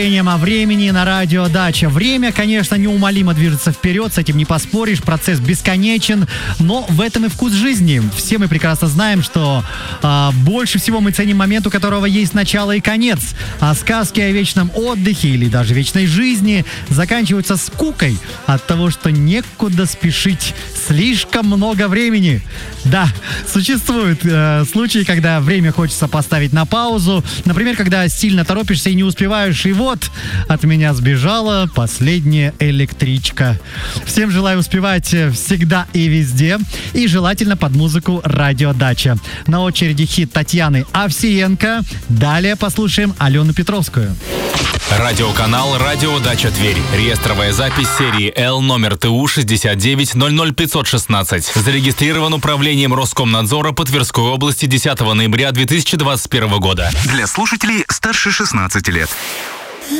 О времени на радио Дача. Время, конечно, неумолимо движется вперед, с этим не поспоришь, процесс бесконечен, но в этом и вкус жизни. Все мы прекрасно знаем, что больше всего мы ценим момент, у которого есть начало и конец. А сказки о вечном отдыхе или даже вечной жизни заканчиваются скукой от того, что некуда спешить, слишком много времени. Да, существуют случаи, когда время хочется поставить на паузу. Например, когда сильно торопишься и не успеваешь, и вот от меня сбежала последняя электричка. Всем желаю успевать всегда и везде, и желательно под музыку «Радио Дача». На очереди хит Татьяны Овсиенко. Далее послушаем Алену Петровскую. Радиоканал «Радио Дача Тверь». Реестровая запись серии Л номер ТУ 6900516. Зарегистрирован управлением Роскомнадзора по Тверской области 10 ноября 2021 года. Для слушателей старше 16 лет.